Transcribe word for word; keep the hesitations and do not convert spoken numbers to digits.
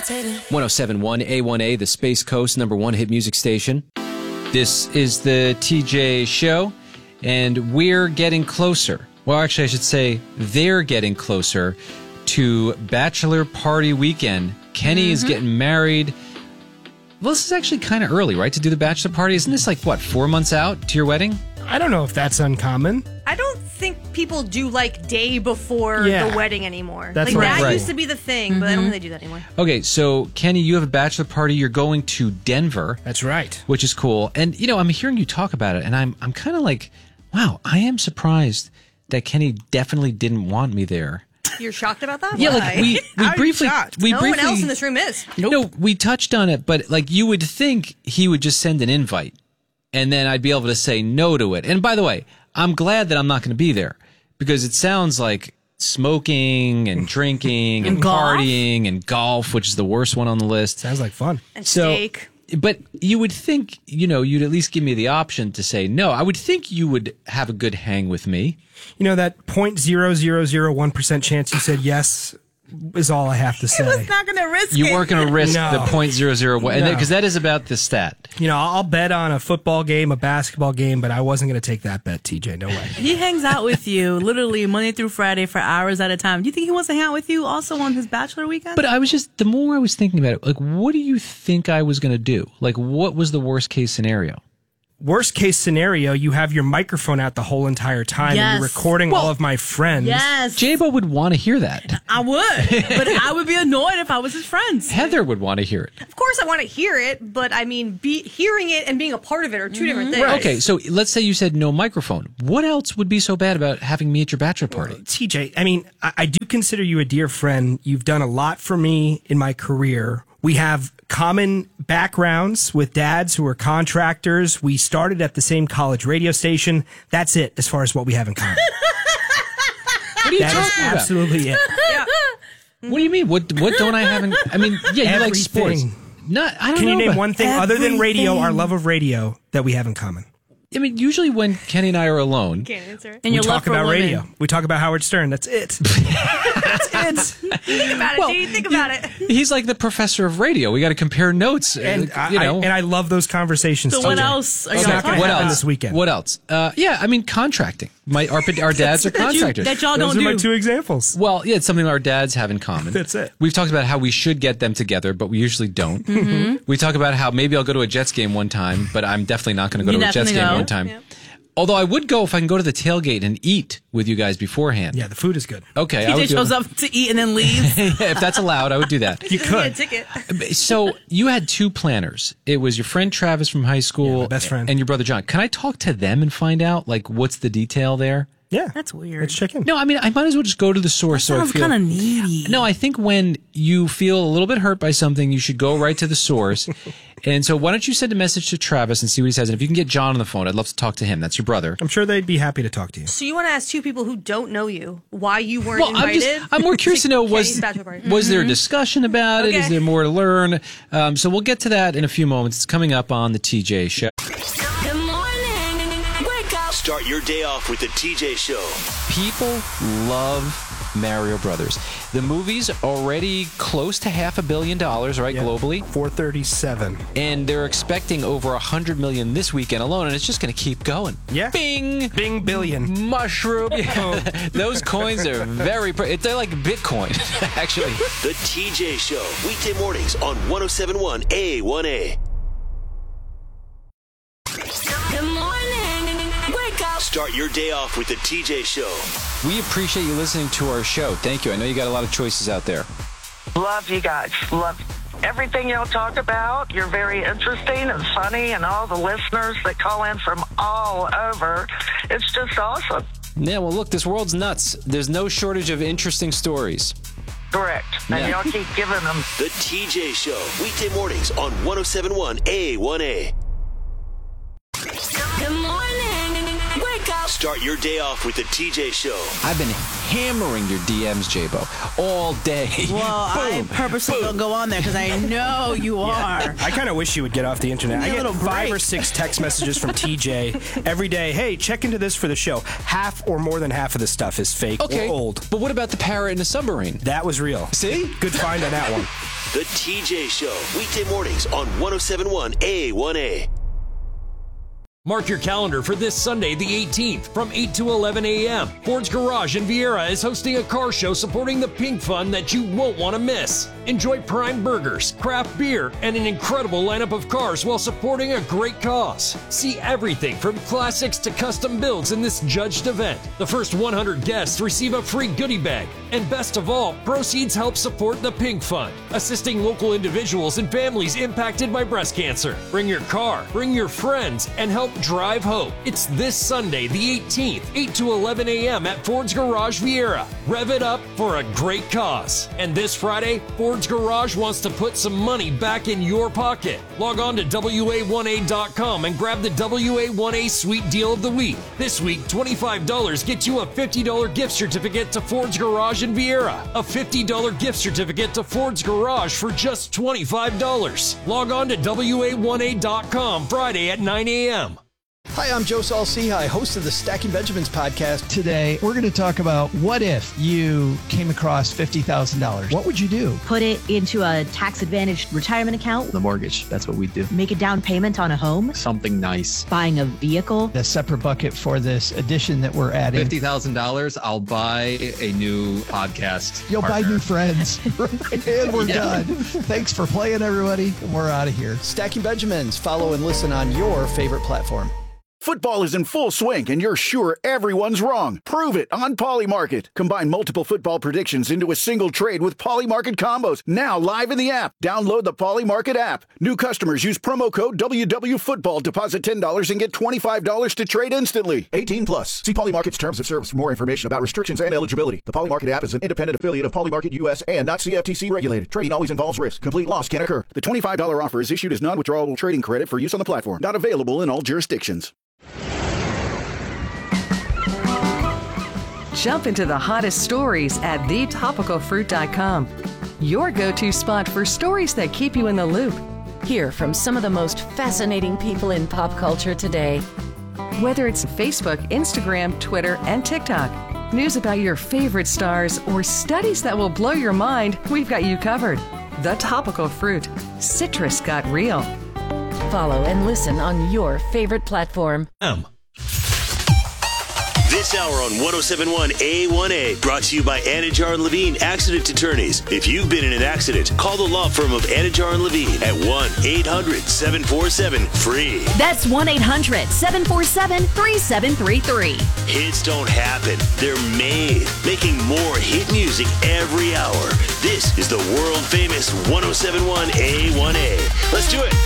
one oh seven point one A one A, the Space Coast number one hit music station. This is the T J Show, and we're getting closer. Well, actually, I should say they're getting closer to Bachelor Party Weekend. Kenny mm-hmm. is getting married. Well, this is actually kind of early, right, to do the Bachelor Party? Isn't this like, what, four months out to your wedding? I don't know if that's uncommon. I don't think people do like day before yeah. the wedding anymore. That's like right. that right. used to be the thing, mm-hmm. but I don't think they do that anymore. Okay, so Kenny, you have a bachelor party. You're going to Denver. That's right. Which is cool. And, you know, I'm hearing you talk about it, and I'm I'm kind of like, wow, I am surprised that Kenny definitely didn't want me there. You're shocked about that? Yeah, Why? like we, we I'm briefly, shocked. we no briefly, one else in this room is. Nope. No, we touched on it, but like you would think he would just send an invite, and then I'd be able to say no to it. And by the way, I'm glad that I'm not going to be there because it sounds like smoking and drinking and, and partying and golf, which is the worst one on the list. Sounds like fun. And so, steak. But you would think, you know, you'd at least give me the option to say no. I would think you would have a good hang with me. You know, that zero point zero zero zero one percent chance you said yes is all I have to say. He was not going to risk you it. You weren't going to risk no. the zero point zero zero one, no. because that is about the stat. You know, I'll bet on a football game, a basketball game, but I wasn't going to take that bet, T J. No way. He hangs out with you literally Monday through Friday for hours at a time. Do you think he wants to hang out with you also on his bachelor weekend? But I was just, the more I was thinking about it, like, what do you think I was going to do? Like, what was the worst case scenario? Worst case scenario, you have your microphone out the whole entire time yes. and you're recording well, all of my friends. Yes. J-Bo would want to hear that. I would, but I would be annoyed if I was his friends. Heather would want to hear it. Of course I want to hear it, but I mean, be, hearing it and being a part of it are two mm-hmm. different things. Right. Okay, so let's say you said no microphone. What else would be so bad about having me at your bachelor party? Well, T J, I mean, I, I do consider you a dear friend. You've done a lot for me in my career. We have common backgrounds with dads who are contractors. We started at the same college radio station. That's it as far as what we have in common. What are you that talking is about? absolutely it. Yeah. What do you mean? What what don't I have in... I mean, yeah, you like sports. Not, I don't Can know you name about, one thing everything. other than radio, our love of radio, that we have in common? I mean, usually when Kenny and I are alone... Can't answer it. And we your talk love for about women. radio. We talk about Howard Stern. That's it. That's it. Think about it, Well, dude. Think about it. He's like the professor of radio. We got to compare notes. And, uh, I, you know. I, and I love those conversations. So T J. what else are you It's going not to going talk to What happen about? this weekend. What else? Uh, yeah, I mean, contracting. My Our, our dads are That you- contractors. That y'all Those don't are do. my two examples. Well, yeah, it's something our dads have in common. That's it. We've talked about how we should get them together, but we usually don't. Mm-hmm. We talk about how maybe I'll go to a Jets game one time, but I'm definitely not going to go You're to a not Jets gonna game go? one time. Yeah. Although I would go if I can go to the tailgate and eat with you guys beforehand. Yeah, the food is good. Okay. I T J would do shows it. up to eat and then leaves. Yeah, if that's allowed, I would do that. You Just get a could. ticket. So you had two planners. It was your friend Travis from high school, Yeah, my best friend. and your brother John. Can I talk to them and find out like what's the detail there? Yeah. That's weird. Let's check in. No, I mean I might as well just go to the source. So I Sounds feel kind of needy. No, I think when you feel a little bit hurt by something, you should go right to the source. And so why don't you send a message to Travis and see what he says? And if you can get John on the phone, I'd love to talk to him. That's your brother. I'm sure they'd be happy to talk to you. So you want to ask two people who don't know you why you weren't Well, I'm invited? just I'm more curious to know was Kenny's bachelor party? was there a discussion about it? Okay. Is there more to learn? Um, so we'll get to that in a few moments. It's coming up on the T J Show. Good morning. Wake up. Start your day off with the T J Show. People love Mario Brothers. The movie's already close to half a billion dollars, right, Yeah. globally? four thirty-seven. And they're expecting over a hundred million this weekend alone, and it's just going to keep going. Yeah. Bing! Bing billion. Mushroom. Yeah. Those coins are very, pre- they're like Bitcoin, actually. The T J Show. Weekday mornings on one oh seven point one A one A. Good morning. Wake up. Start your day off with the T J Show. We appreciate you listening to our show. Thank you. I know you got a lot of choices out there. Love you guys. Love everything y'all talk about. You're very interesting and funny, and all the listeners that call in from all over. It's just awesome. Yeah, well, look, this world's nuts. There's no shortage of interesting stories. Correct. And Yeah. y'all keep giving them. The T J Show. Weekday mornings on one oh seven point one A one A. Good morning. Wake up. Start your day off with the T J Show. I've been hammering your D Ms, J-Bo, all day. Well, I purposely don't go on there because I know you are. I kind of wish you would get off the internet. Give I me a get little five break. or six text messages from T J every day. Hey, check into this for the show. Half or more than half of the stuff is fake Okay, or old. but what about the parrot in the submarine? That was real. See? Good find on that one. The T J Show, weekday mornings on one oh seven point one A one A. Mark your calendar for this Sunday, the eighteenth, from eight to eleven a.m. Ford's Garage in Vieira is hosting a car show supporting the Pink Fund that you won't want to miss. Enjoy prime burgers, craft beer, and an incredible lineup of cars while supporting a great cause. See everything from classics to custom builds in this judged event. The first one hundred guests receive a free goodie bag. And best of all, proceeds help support the Pink Fund, assisting local individuals and families impacted by breast cancer. Bring your car, bring your friends, and help drive hope. It's this Sunday, the eighteenth, eight to eleven a.m. at Ford's Garage Vieira. Rev it up for a great cause. And this Friday, Ford's Garage wants to put some money back in your pocket. Log on to W A one A dot com and grab the W A one A Sweet Deal of the Week. This week, twenty-five dollars gets you a fifty dollars gift certificate to Ford's Garage in Vieira. A fifty dollars gift certificate to Ford's Garage for just twenty-five dollars. Log on to W A one A dot com Friday at nine a.m. Hi, I'm Joe Saul-Sehy, host of the Stacking Benjamins podcast. Today, we're going to talk about what if you came across fifty thousand dollars? What would you do? Put it into a tax-advantaged retirement account. The mortgage, that's what we do. Make a down payment on a home. Something nice. Buying a vehicle. A separate bucket for this edition that we're adding. fifty thousand dollars, I'll buy a new podcast You'll partner. buy new friends. And we're yeah. done. Thanks for playing, everybody. We're out of here. Stacking Benjamins. Follow and listen on your favorite platform. Football is in full swing, and you're sure everyone's wrong. Prove it on Polymarket. Combine multiple football predictions into a single trade with Polymarket combos. Now live in the app. Download the Polymarket app. New customers use promo code W W Football. Deposit ten dollars and get twenty-five dollars to trade instantly. eighteen plus. See Polymarket's terms of service for more information about restrictions and eligibility. The Polymarket app is an independent affiliate of Polymarket U S and not C F T C regulated. Trading always involves risk. Complete loss can occur. The twenty-five dollars offer is issued as non-withdrawable trading credit for use on the platform. Not available in all jurisdictions. Jump into the hottest stories at the topical fruit dot com. Your go-to spot for stories that keep you in the loop. Hear from some of the most fascinating people in pop culture today. Whether it's Facebook, Instagram, Twitter, and TikTok, news about your favorite stars, or studies that will blow your mind, we've got you covered. The Topical Fruit. Citrus got real. Follow and listen on your favorite platform. Um. This hour on one oh seven point one A one A, brought to you by Anajar and Levine Accident Attorneys. If you've been in an accident, call the law firm of Anajar and Levine at one eight hundred seven four seven free. That's one eight hundred seven four seven three seven three three. Hits don't happen. They're made. Making more hit music every hour. This is the world famous one oh seven point one A one A. Let's do it.